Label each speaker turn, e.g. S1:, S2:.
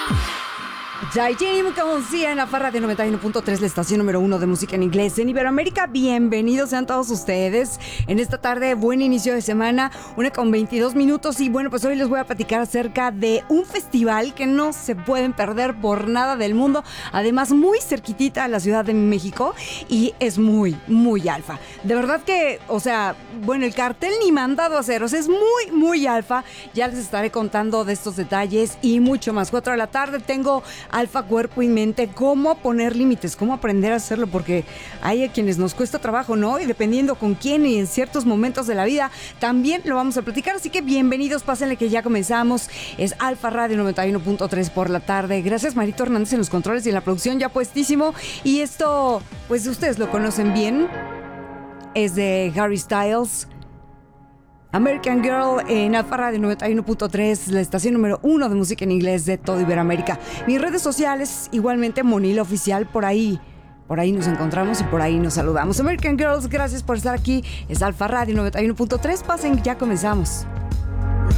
S1: Jim Conocía en la Farra de 91.3, la estación número 1 de música en inglés en Iberoamérica. Bienvenidos sean todos ustedes en esta tarde, buen inicio de semana, 1:22. Y bueno, pues hoy les voy a platicar acerca de un festival que no se pueden perder por nada del mundo. Además, muy cerquitita a la Ciudad de México y es muy, muy alfa. De verdad que, o sea, bueno, el cartel ni mandado a hacer, o sea, es muy, muy alfa. Ya les estaré contando de estos detalles y mucho más. 4 de la tarde tengo Alfa Cuerpo y Mente, cómo poner límites, cómo aprender a hacerlo, porque hay a quienes nos cuesta trabajo, ¿no? Y dependiendo con quién y en ciertos momentos de la vida, también lo vamos a platicar. Así que bienvenidos, pásenle que ya comenzamos. Es Alfa Radio 91.3 por la tarde. Gracias Marito Hernández en los controles y en la producción, ya puestísimo. Y esto, pues ustedes lo conocen bien, es de Harry Styles, American Girl en Alfa Radio 91.3, la estación número 1 de música en inglés de todo Iberoamérica. Mis redes sociales, igualmente Monila Oficial, por ahí nos encontramos y por ahí nos saludamos. American Girls, gracias por estar aquí. Es Alfa Radio 91.3, pasen, ya comenzamos.